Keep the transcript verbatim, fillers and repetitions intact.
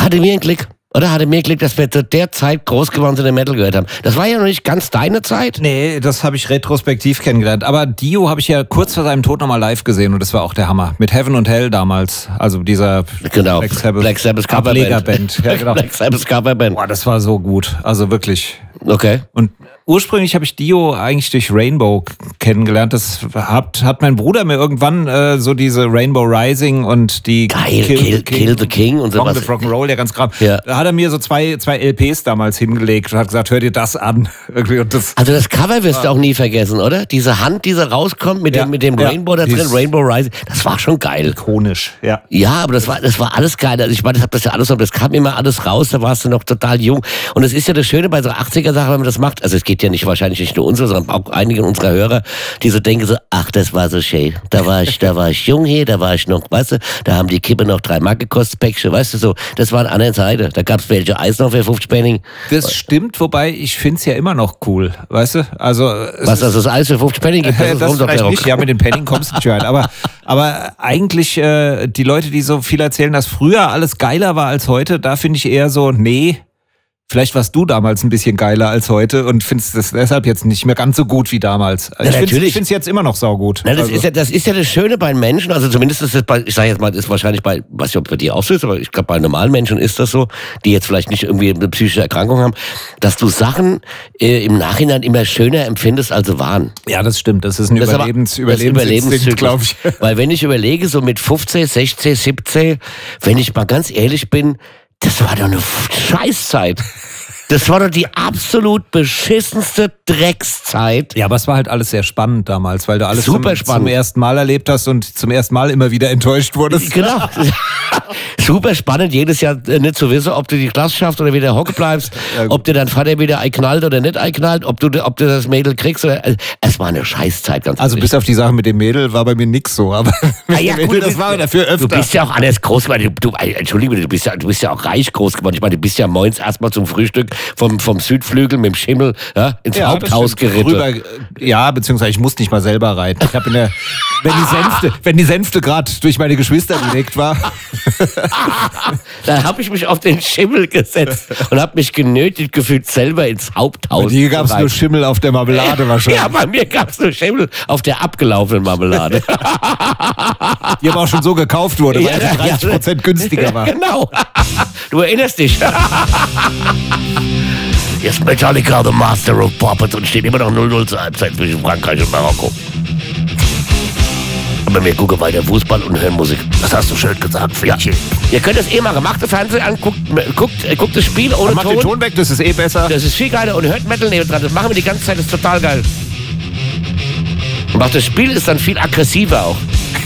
hatte mir einen Klick. Oder hatte mir Glück, dass wir zu der Zeit groß geworden sind und Metal gehört haben. Das war ja noch nicht ganz deine Zeit. Nee, das habe ich retrospektiv kennengelernt. Aber Dio habe ich ja kurz vor seinem Tod nochmal live gesehen und das war auch der Hammer. Mit Heaven and Hell damals. Also dieser genau. Black Sabbath, Black Sabbath Coverband. Ja, genau. Black Sabbath Coverband. Boah, das war so gut. Also wirklich. Okay. Und ursprünglich habe ich Dio eigentlich durch Rainbow kennengelernt. Das hat, hat mein Bruder mir irgendwann äh, so diese Rainbow Rising und die Geil, Kill, Kill, King, Kill the King und sowas. Rock'n'Roll, der ganz kram. Ja. Da hat er mir so zwei, zwei L Ps damals hingelegt und hat gesagt, hör dir das an. Und das, also das Cover wirst du auch nie vergessen, oder? Diese Hand, die so rauskommt mit ja. dem, mit dem ja. Rainbow da drin, Rainbow Rising, das war schon geil. Ikonisch, ja. Ja, aber das war, das war alles geil. Also ich meine, das, das, ja alles, das kam immer alles raus, da warst du noch total jung. Und es ist ja das Schöne bei so achtziger-Sachen, wenn man das macht, also es geht ja nicht wahrscheinlich nicht nur unsere, sondern auch einige unserer Hörer, die so denken so, ach, das war so schön. Da war ich, da war ich jung hier, da war ich noch, weißt du, da haben die Kippe noch drei Mark gekostet, Päckchen, weißt du so, das war an einer Seite. Da gab's welche Eis noch für fünfzig Pfennig. Das stimmt, wobei ich find's ja immer noch cool, weißt du? Also was, also das Eis für fünfzig Pfennig gibt, das, das vielleicht nicht, ja, mit den Penning kommst du nicht weit, aber, aber eigentlich äh, die Leute, die so viel erzählen, dass früher alles geiler war als heute, da finde ich eher so, nee, vielleicht warst du damals ein bisschen geiler als heute und findest es deshalb jetzt nicht mehr ganz so gut wie damals. Ja, ich finde es jetzt immer noch saugut. Na, das, also. ist ja, das ist ja das Schöne bei Menschen, also zumindest ist das bei, ich sage jetzt mal, das ist wahrscheinlich bei, weiß nicht, ob bei dir auch so ist, aber ich glaube bei normalen Menschen ist das so, die jetzt vielleicht nicht irgendwie eine psychische Erkrankung haben, dass du Sachen äh, im Nachhinein immer schöner empfindest, als sie waren. Ja, das stimmt. Das ist ein das Überlebens, aber, Überlebensinstinkt, glaube ich. Weil wenn ich überlege, so mit fünfzehn, sechzehn, siebzehn, wenn ich mal ganz ehrlich bin, das war doch eine Scheißzeit. Das war doch die absolut beschissenste Dreckszeit. Ja, aber es war halt alles sehr spannend damals, weil du alles Super zum, zum ersten Mal erlebt hast und zum ersten Mal immer wieder enttäuscht wurdest. Genau. Super spannend, jedes Jahr nicht zu wissen, ob du die Klasse schaffst oder wieder hocken bleibst, ja, ob dir dein Vater wieder einknallt oder nicht einknallt, ob du, ob du das Mädel kriegst oder. Es war eine Scheißzeit, ganz Also ehrlich. Bis auf die Sache mit dem Mädel war bei mir nix so, aber ah, ja, Mädel, gut, das war dafür öfter. Du bist ja auch alles groß geworden. Du, du, Entschuldigung, du bist, ja, du bist ja auch reich groß geworden. Ich meine, du bist ja morgens erstmal zum Frühstück vom, vom Südflügel mit dem Schimmel ja, ins ja, Haupthaus geritten. Rüber, ja, beziehungsweise ich musste nicht mal selber reiten. Ich habe in der, wenn die Sänfte, wenn die Sänfte gerade durch meine Geschwister gelegt war. Da habe ich mich auf den Schimmel gesetzt und habe mich genötigt gefühlt, selber ins Haupthaus zu reiten. Hier gab es nur Schimmel auf der Marmelade wahrscheinlich. Ja, bei mir gab es nur Schimmel auf der abgelaufenen Marmelade. Die aber auch schon so gekauft wurde, weil sie dreißig Prozent günstiger war. Genau. Du erinnerst dich. Jetzt Metallica, the Master of Puppets, und steht immer noch null null zur Halbzeit zwischen Frankreich und Marokko. Aber wir gucken weiter Fußball und hören Musik. Das hast du schön gesagt, Friedchen. Ja. Ihr könnt das eh machen. Macht das Fernsehen an, guckt, guckt, guckt das Spiel ohne Macht Ton. den Ton weg, das ist eh besser. Das ist viel geiler und hört Metal neben dran. Das machen wir die ganze Zeit, das ist total geil. Und macht das Spiel ist dann viel aggressiver auch.